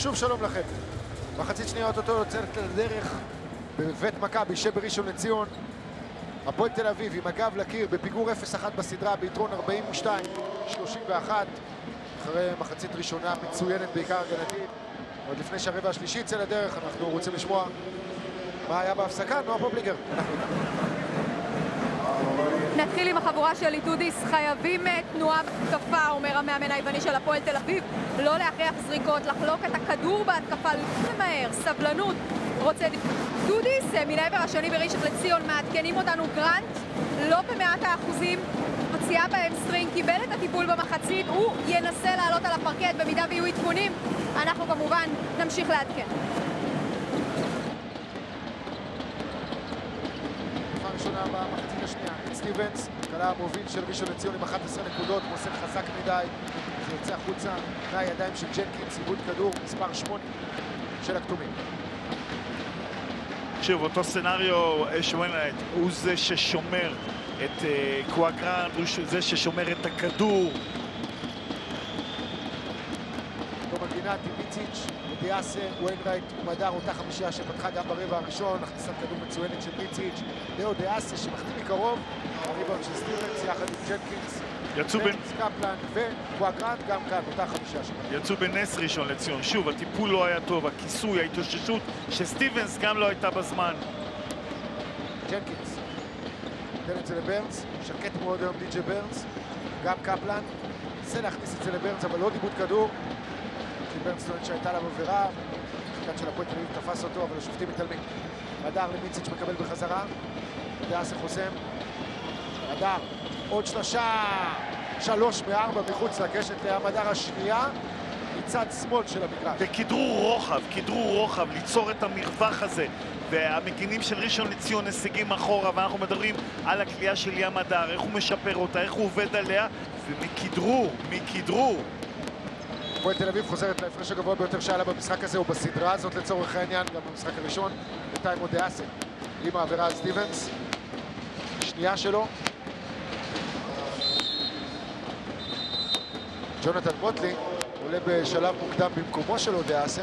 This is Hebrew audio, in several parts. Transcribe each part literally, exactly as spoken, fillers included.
שוב שלום לכם. מחצית שנייה אותו יוצרת לדרך בבית מכבי שבראשון לציון. הפועל תל אביב עם הגב לקיר בפיגור אפס אחת בסדרה ביתרון ארבעים ושתיים שלושים ואחת. אחרי מחצית ראשונה מצוינת בעיקר הגנתית. עוד לפני שהרבע השלישי יצא לדרך אנחנו רוצים לשמוע מה היה בהפסקה. נועה פופליגר, אנחנו איתנו. נתחיל עם החבורה של איתודיס, חייבים תנועה בהתקפה, אומר המאמן היווני של הפועל תל אביב, לא להכריח זריקות, לחלוק את הכדור בהתקפה, לא למהר, סבלנות. רוצה איתודיס, מן העבר השני בראשון לציון, מעדכנים אותנו גרנט, לא במאת האחוזים, מוציאה בהם סטרינג, קיבל את הטיפול במחצית, הוא ינסה לעלות על הפרקט במידה ויהיו עדכונים, אנחנו כמובן נמשיך לעדכן. ראשונה במחצית השנייה, סטיבנס, קלה המוביל של ראשון לציון עם אחת עשרה נקודות, מוסר חזק מדי, זה יוצא החוצה מהידיים של ג'נקינס, איבוד כדור, מספר שמונה של הכתומים. שוב, אותו סצנריו, שוונרייט, הוא זה ששומר את קוואגרנט, הוא זה ששומר את הכדור. לא מגינה, טיפיציץ', דיאסה, וויינרייט ומדר, אותה חמישייה שפתחה גם ברבע הראשון, הכנסת כדור מצוינת של מיציץ', לאו דיאסה שמחתים מקרוב, הריבאונד של סטיבנס יחד עם ג'נקינס, יצאו בין קפלן וקוואגרנט, גם כאן, אותה חמישייה שפתחה. יצאו בנס ראשון לציון, שוב, הטיפול לא היה טוב, הכיסוי, ההתאוששות, שסטיבנס גם לא הייתה בזמן. ג'נקינס, נתן את זה לברנס, שקט מאוד היום די.ג'יי ברנס, גם קפלן, ניסה להכניס את זה לברנס, אבל לא דיבוד כדור. ברנס טוען שהייתה לה עבירה, שחקן של הפועל תל אביב תפס אותו, אבל השופטים מתעלמים. הדר למיציץ' מקבל בחזרה, דיאסה חוסם, הדר, עוד שלושה, שלוש מארבע מחוץ לקשת להמדר השנייה, מצד שמאל של המגרש. וכדרור רוחב, כדרור רוחב, ליצור את המרווח הזה, והמגינים של ראשון לציון הישגים אחורה, ואנחנו מדברים על הקליעה של ים הדר, איך הוא משפר אותה, איך הוא עובד עליה, ומכדרור, מכדרור. הפועל תל אביב חוזרת להפרש הגבוה ביותר שהיה לה במשחק הזה, או בסדרה הזאת לצורך העניין, גם במשחק הראשון, בינתיים עוד דיאסה עם העבירה על סטיבנס, שנייה שלו. ג'ונתן מוטלי עולה בשלב מוקדם במקומו של עוד דיאסה.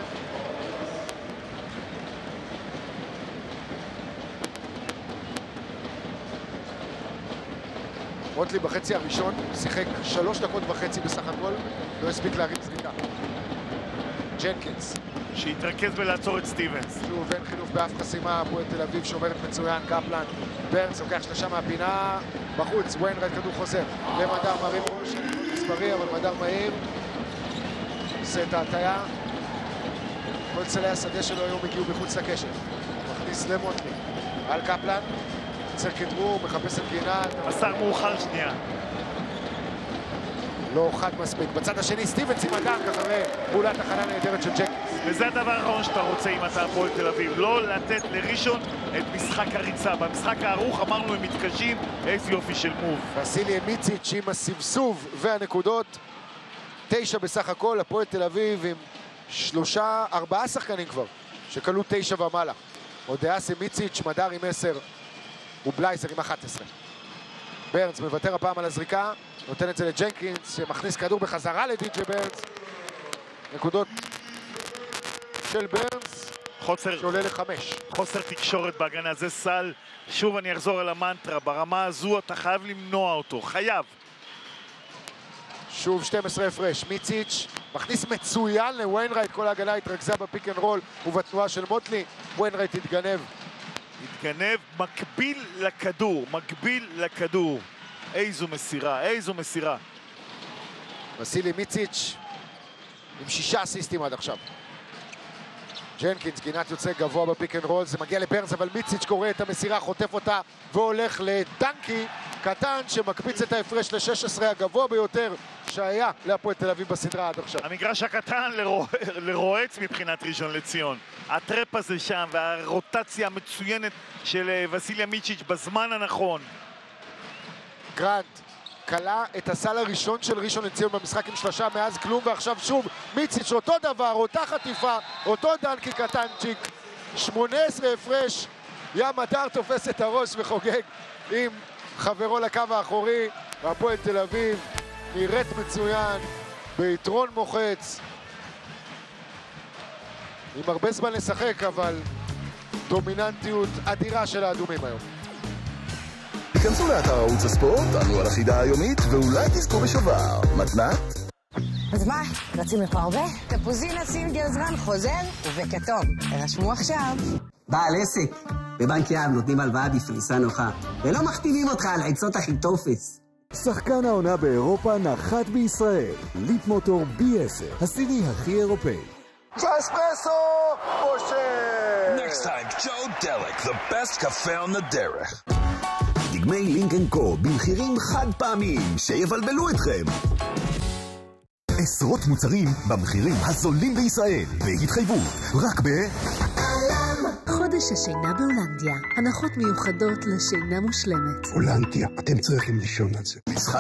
מוטלי בחצי הראשון שיחק שלוש דקות וחצי בסך הכל, לא הספיק להרים זריקה. ג'נקינס שהתרכז בלעצור את סטיבנס. שוב אין חילוף באף חסימה, הפועל תל אביב שומרת מצוין, קפלן, ברנס לוקח שלושה מהפינה, בחוץ, וויינרייט כדור חוזר, למדר מרים ראש, מספרי אבל מדר מהיר, עושה את ההטיה, כל צלי השדה שלו היום הגיעו מחוץ לקשת, מכניס למוטלי, על קפלן, יוצר כדרור, מחפש את גינה. מסר מאוחר שנייה. לא חד מספיק. בצד השני סטיבנס עם הדנק אחרי פעולת הכנה נהדרת של ג'נקינס. וזה הדבר האחרון שאתה רוצה אם אתה הפועל תל אביב. לא לתת לראשון את משחק הריצה. במשחק הארוך אמרנו הם מתקשים, איזה יופי של מוב. וסילי מיציץ' עם הסבסוב והנקודות. תשע בסך הכל, הפועל תל אביב עם שלושה, ארבעה שחקנים כבר, שקלו תשע ומעלה. אודיאסה מיציץ', מדר עם עשר. ובלייזר עם אחת עשרה. ברנס מוותר הפעם על הזריקה, נותן את זה לג'נקינס, שמכניס כדור בחזרה לדי.ג'יי ברנס. נקודות של ברנס, חוסר, שעולה לחמש. חוסר תקשורת בהגנה, זה סל. שוב אני אחזור על המנטרה, ברמה הזו אתה חייב למנוע אותו, חייב. שוב שתים עשרה הפרש, מיציץ' מכניס מצוין לוויינרייט, כל ההגנה התרכזה בפיק אנד רול ובתנועה של מוטלי, וויינרייט התגנב. התגנב, מקביל לכדור, מקביל לכדור. איזו מסירה, איזו מסירה. וסילי מיציץ' עם שישה אסיסטים עד עכשיו. ג'נקינס, גינת יוצא גבוה בפיק אנד רול, זה מגיע לברנס, אבל מיציץ' קורא את המסירה, חוטף אותה והולך לדנקי קטן שמקפיץ את ההפרש ל-שש עשרה הגבוה ביותר שהיה להפועל תל אביב בסדרה עד עכשיו. המגרש הקטן לרוע... לרועץ מבחינת ראשון לציון. הטרפ הזה שם והרוטציה המצוינת של וסיליה מיצ'יץ' בזמן הנכון. גרנט קלה את הסל הראשון של ראשון לציון במשחק עם שלושה מאז כלום, ועכשיו שוב מיציץ' אותו דבר, אותה חטיפה, אותו דנקי קטנצ'יק, שמונה עשרה הפרש. ים הדר תופס את הראש וחוגג עם חברו לקו האחורי, והפועל תל אביב נראית מצוין, ביתרון מוחץ. עם הרבה זמן לשחק, אבל דומיננטיות אדירה של האדומים היום. תיכנסו לאתר ערוץ הספורט, תענו על החידה היומית, ואולי תזכו בשובר. מתנת? אז מה, רצים לפה הרבה? תפוזינה סינגר זרן חוזר ובכתום. תרשמו עכשיו. בעל עסק, בבנק יהב נותנים הלוואה בפריסה נוחה, ולא מכתיבים אותך על עצות הכי טופס. שחקן העונה באירופה נחת בישראל. ליפ מוטור בי עשר, הסיני הכי אירופאי. אספרסו! משה! Next time, Joe Delic, the best cafe on the דרך. דגמי לינקן קו במחירים חד פעמיים שיבלבלו אתכם. עשרות מוצרים במחירים הזולים בישראל. והתחייבות רק ב... חודש השינה בהולנדיה. הנחות מיוחדות לשינה מושלמת. הולנדיה, אתם צריכים לישון על זה. משחק